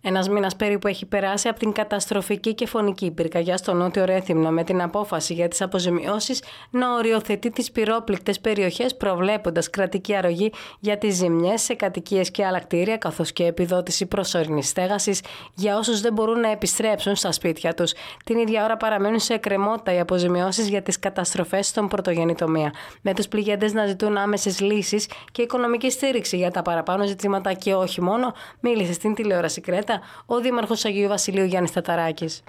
Ένας μήνας περίπου έχει περάσει από την καταστροφική και φωνική πυρκαγιά στο Νότιο Ρέθυμνο, με την απόφαση για τις αποζημιώσεις να οριοθετεί τις πυρόπληκτες περιοχές, προβλέποντας κρατική αρρωγή για τις ζημιές σε κατοικίες και άλλα κτίρια, καθώς και επιδότηση προσωρινής στέγασης για όσους δεν μπορούν να επιστρέψουν στα σπίτια τους. Την ίδια ώρα παραμένουν σε εκκρεμότητα οι αποζημιώσεις για τις καταστροφές στον πρωτογενή τομέα, με τους πληγέντες να ζητούν άμεσες λύσεις και οικονομική στήριξη για τα παραπάνω ζητήματα και όχι μόνο. Μίλησε στην τηλεόραση Κρέτα ο Δήμαρχος Αγίου Βασιλείου Γιάννης Ταταράκης.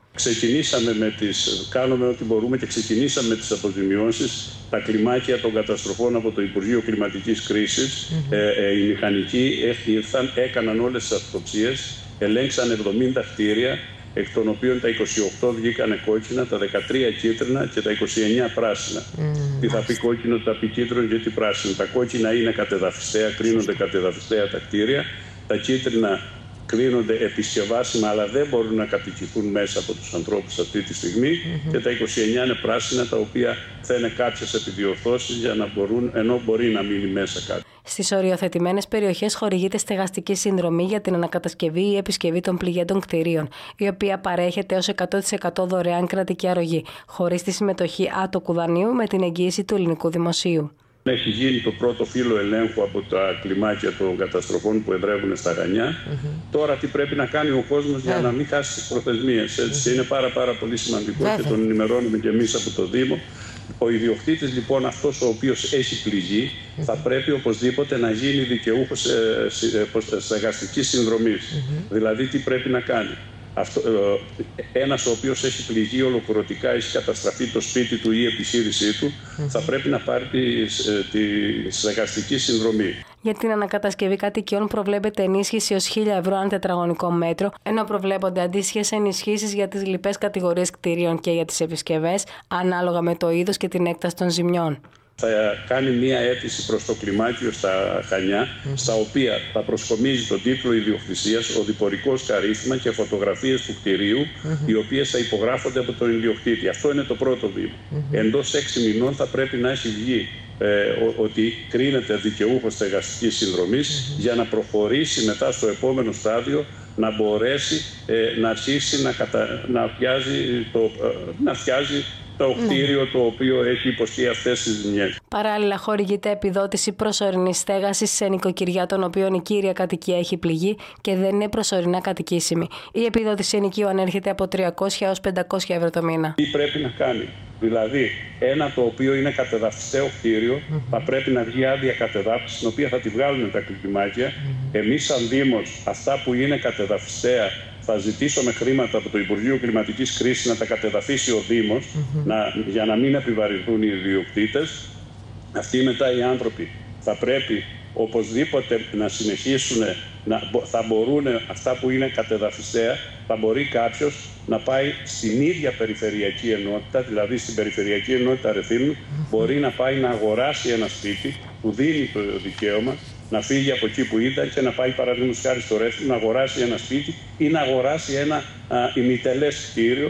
Κάνουμε ό,τι μπορούμε και ξεκινήσαμε με τις αποζημιώσεις. Τα κλιμάκια των καταστροφών από το Υπουργείο Κλιματικής Κρίσης, οι μηχανικοί έκαναν όλες τις αυτοψίες, ελέγξαν 70 κτίρια, εκ των οποίων τα 28 βγήκανε κόκκινα, τα 13 κίτρινα και τα 29 πράσινα. Τι θα πει κόκκινο, θα πει κίτρινο, γιατί πράσινο. Τα κόκκινα είναι κατεδαφιστέα, κρίνονται κατεδαφιστέα τα κτίρια. Τα κίτρινα κρίνονται επισκευάσιμα, αλλά δεν μπορούν να κατοικηθούν μέσα από τους ανθρώπους αυτή τη στιγμή. Και τα 29 είναι πράσινα, τα οποία θα είναι κάποιες επιδιορθώσεις για να μπορούν, ενώ μπορεί να μείνει μέσα κάτι. Στις οριοθετημένες περιοχές χορηγείται στεγαστική συνδρομή για την ανακατασκευή ή επισκευή των πληγέντων κτηρίων, η οποία παρέχεται ως 100% δωρεάν κρατική αρρωγή, χωρίς τη συμμετοχή άτοκου δανείου, με την εγγύηση του ελληνικού δημοσίου. Έχει γίνει το πρώτο φύλλο ελέγχου από τα κλιμάκια των καταστροφών που εδρεύουν στα Χανιά. Τώρα τι πρέπει να κάνει ο κόσμος για να μην χάσει τις προθεσμίες. Έτσι, είναι πάρα πολύ σημαντικό και τον ενημερώνουμε και εμείς από το Δήμο. Ο ιδιοκτήτης λοιπόν, αυτός ο οποίος έχει πληγεί, θα πρέπει οπωσδήποτε να γίνει δικαιούχος στεγαστικής συνδρομής. Δηλαδή τι πρέπει να κάνει. Ένας ο οποίος έχει πληγεί ολοκληρωτικά, έχει καταστραφεί το σπίτι του ή η επιχείρησή του, θα πρέπει να πάρει τη στεγαστική συνδρομή. Για την ανακατασκευή κατοικιών προβλέπεται ενίσχυση ως 1.000 ευρώ ανά τετραγωνικό μέτρο, ενώ προβλέπονται αντίστοιχες ενισχύσεις για τις λοιπές κατηγορίες κτηρίων και για τις επισκευές, ανάλογα με το είδος και την έκταση των ζημιών. Θα κάνει μία αίτηση προς το κλιμάκιο στα Χανιά, στα οποία θα προσκομίζει τον τίτλο ιδιοκτησίας, οδηπορικός καρύφημα και φωτογραφίες του κτηρίου, οι οποίες θα υπογράφονται από τον ιδιοκτήτη. Αυτό είναι το πρώτο βήμα. Εντός 6 μηνών θα πρέπει να έχει βγει ότι κρίνεται δικαιούχος στεγαστικής συνδρομής, για να προχωρήσει μετά στο επόμενο στάδιο, να μπορέσει να αρχίσει να φτιάζει το κτίριο το οποίο έχει υποστεί αυτές τις ζημιές. Παράλληλα, χορηγείται επιδότηση προσωρινής στέγασης σε νοικοκυριά των οποίων η κύρια κατοικία έχει πληγεί και δεν είναι προσωρινά κατοικήσιμη. Η επιδότηση ενοικίου ανέρχεται από 300 έως 500 ευρώ το μήνα. Τι πρέπει να κάνει. Δηλαδή, ένα το οποίο είναι κατεδαφιστέο κτίριο, θα πρέπει να βγει άδεια κατεδάφιση, την οποία θα τη βγάλουν τα κλιμάκια. Εμείς, σαν Δήμος, αυτά που είναι κατεδαφιστέα, θα ζητήσουμε χρήματα από το Υπουργείο Κλιματικής Κρίσης να τα κατεδαφίσει ο Δήμος, για να μην επιβαρυνθούν οι ιδιοκτήτες. Αυτοί μετά οι άνθρωποι θα πρέπει οπωσδήποτε να συνεχίσουν, θα μπορούν αυτά που είναι κατεδαφιστέα, θα μπορεί κάποιος να πάει στην ίδια περιφερειακή ενότητα, δηλαδή στην περιφερειακή ενότητα Ρεθύμνου, μπορεί να πάει να αγοράσει ένα σπίτι που δίνει το δικαίωμα να φύγει από εκεί που ήταν και να πάει, παραδείγματος χάρη, στο Ρέθυμνο, να αγοράσει ένα σπίτι ή να αγοράσει ένα ημιτελές κτίριο.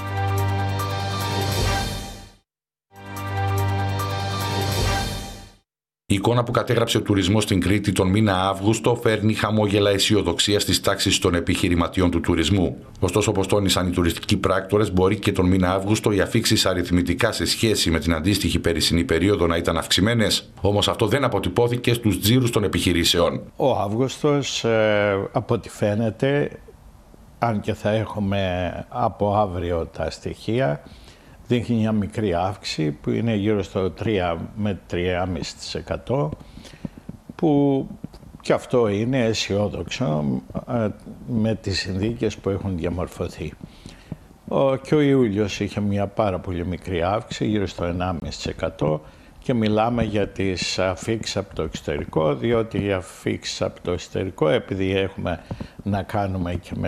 Η εικόνα που κατέγραψε ο τουρισμός στην Κρήτη τον μήνα Αύγουστο φέρνει χαμόγελα αισιοδοξία στις τάξεις των επιχειρηματιών του τουρισμού. Ωστόσο, όπως τόνισαν οι τουριστικοί πράκτορες, μπορεί και τον μήνα Αύγουστο οι αφίξεις αριθμητικά σε σχέση με την αντίστοιχη περσινή περίοδο να ήταν αυξημένες. Όμως αυτό δεν αποτυπώθηκε στους τζίρους των επιχειρήσεων. Ο Αύγουστος, από ό,τι φαίνεται, αν και θα έχουμε από αύριο τα στοιχεία, δείχνει μια μικρή αύξηση που είναι γύρω στο 3 με 3,5%, που και αυτό είναι αισιόδοξο με τις συνθήκες που έχουν διαμορφωθεί. Και ο Ιούλιος είχε μια πάρα πολύ μικρή αύξηση, γύρω στο 1,5%, και μιλάμε για τις αφίξεις από το εξωτερικό, διότι οι αφίξεις από το εξωτερικό, επειδή έχουμε να κάνουμε και με